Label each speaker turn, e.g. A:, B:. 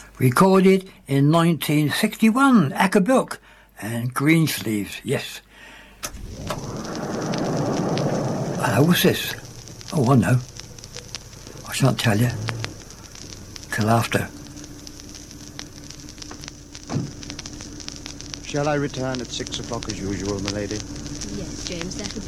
A: Recorded in 1961, Akerbilk and Greensleeves, yes. What's this? Oh, I know. I shan't tell you till after.
B: Shall I return at 6 o'clock as usual, my lady?
C: Yes, James, that would be